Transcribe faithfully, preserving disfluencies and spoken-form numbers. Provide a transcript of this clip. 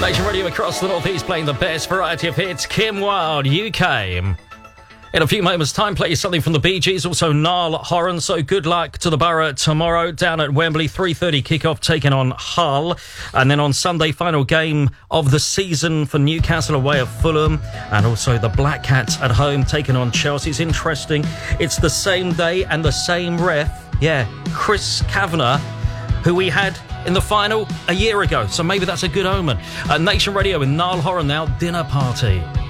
Nation Radio across the northeast playing the best variety of hits. Kim Wilde, U K. In a few moments' time, play something from the Bee Gees, also Niall Horan. So good luck to the Borough tomorrow down at Wembley. three thirty kickoff taking on Hull. And then on Sunday, final game of the season for Newcastle away at Fulham. And also the Black Cats at home taking on Chelsea. It's interesting. It's the same day and the same ref. Yeah, Chris Kavanagh, who we had in the final a year ago. So maybe that's a good omen. Uh, Nation Radio with Niall Horan now, Dinner Party.